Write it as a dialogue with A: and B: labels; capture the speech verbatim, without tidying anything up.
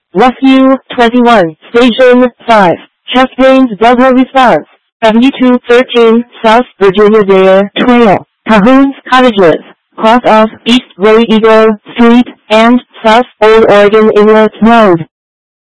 A: Rescue twenty-one, Station five, Chest Range Delta Response, seventy-two thirteen South Virginia Dare Trail, Cahoon's Cottages, cross off East Road Eagle Street, and South Old Oregon Inlet Road.